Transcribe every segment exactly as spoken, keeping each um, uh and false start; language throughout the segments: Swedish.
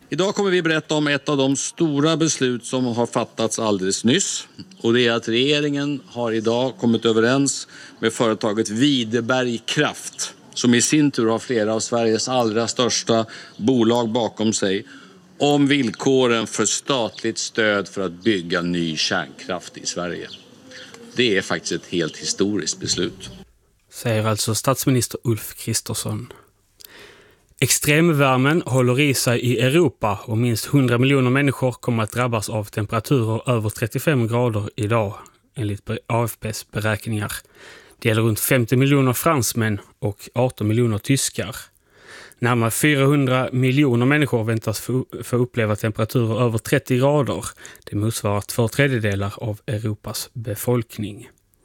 Idag kommer vi berätta om ett av de stora beslut som har fattats alldeles nyss. Och det är att regeringen har idag kommit överens med företaget Videberg Kraft, som i sin tur har flera av Sveriges allra största bolag bakom sig, om villkoren för statligt stöd för att bygga ny kärnkraft i Sverige. Det är faktiskt ett helt historiskt beslut. Säger alltså statsminister Ulf Kristersson. Extremvärmen håller i sig i Europa och minst hundra miljoner människor kommer att drabbas av temperaturer över trettiofem grader idag, enligt A F P:s beräkningar. Det gäller runt femtio miljoner fransmän och arton miljoner tyskar. Närmare fyrahundra miljoner människor väntas få, få uppleva temperaturer över trettio grader. Det motsvarar två tredjedelar av Europas befolkning.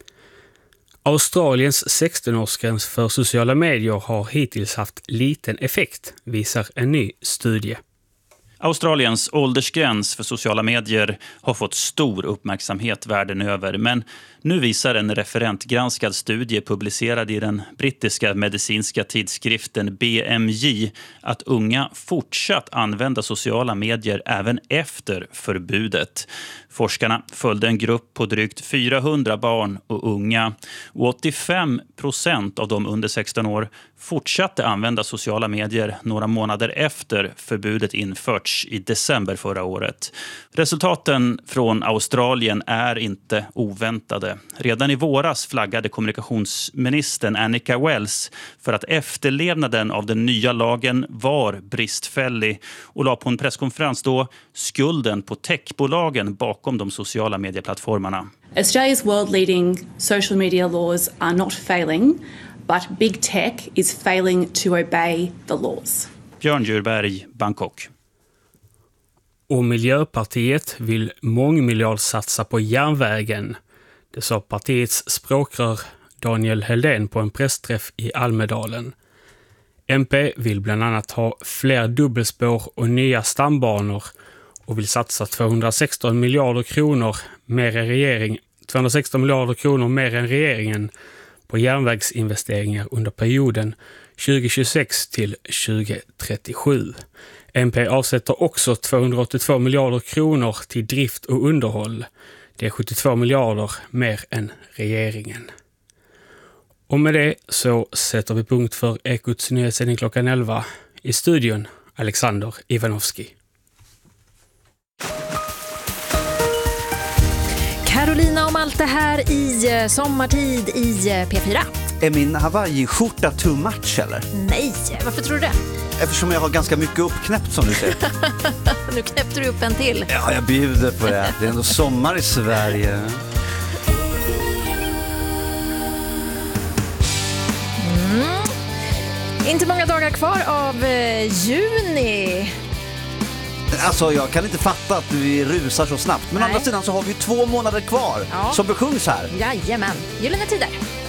Australiens sexton-årsgräns för sociala medier har hittills haft liten effekt, visar en ny studie. Australiens åldersgräns för sociala medier har fått stor uppmärksamhet världen över, men nu visar en referentgranskad studie publicerad i den brittiska medicinska tidskriften B M J att unga fortsatt använda sociala medier även efter förbudet. Forskarna följde en grupp på drygt fyrahundra barn och unga, och åttiofem procent av de under sexton år fortsatte använda sociala medier några månader efter förbudet införts i december förra året. Resultaten från Australien är inte oväntade. Redan i våras flaggade kommunikationsministern Annika Wells för att efterlevnaden av den nya lagen var bristfällig och la på en presskonferens då skulden på techbolagen bakom de sociala medieplattformarna. Australia's world-leading social media laws are not failing, but big tech is failing to obey the laws. Björn Djurberg, Bangkok. Och Miljöpartiet vill mångmiljardsatsa på järnvägen. Det sa partiets språkrör Daniel Heldén på en pressträff i Almedalen. M P vill bland annat ha fler dubbelspår och nya stambanor och vill satsa tvåhundrasexton miljarder kronor mer än regering, tvåhundrasexton miljarder kronor mer än regeringen på järnvägsinvesteringar under perioden tjugohundratjugosex till tjugotrettiosju. M P avsätter också tvåhundraåttiotvå miljarder kronor till drift och underhåll. Det är sjuttiotvå miljarder mer än regeringen. Och med det så sätter vi punkt för Ekots nyhetssändning klockan elva. I studion Alexander Ivanovski. Carolina om allt det här i sommartid i P fyra. Är min Hawaii-skjorta too much eller? Nej, varför tror du det? Eftersom jag har ganska mycket uppknäppt som du säger. Nu knäppte du upp en till. Ja, jag bjuder på det. Det är ändå sommar i Sverige. Mm. Inte många dagar kvar av eh, juni. Alltså jag kan inte fatta att vi rusar så snabbt. Men å andra sidan så har vi två månader kvar, ja, som besjungs här. Jajamän, gyllene tider.